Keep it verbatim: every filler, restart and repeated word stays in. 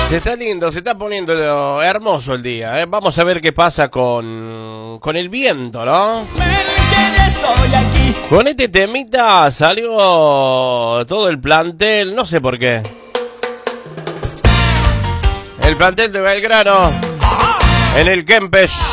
Se está lindo, se está poniendo hermoso el día, ¿eh? Vamos a ver qué pasa con, con el viento, ¿no? Estoy aquí. Con este temita salió todo el plantel, no sé por qué. El plantel de Belgrano, en el Kempes.